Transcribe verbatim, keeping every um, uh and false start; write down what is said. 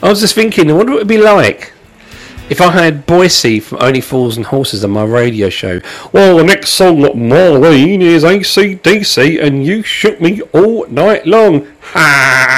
was just thinking, I wonder what it would be like if I had Boise from Only Fools and Horses on my radio show. Well, the next song at Marlene is A C D C, and you shook me all night long. Ha!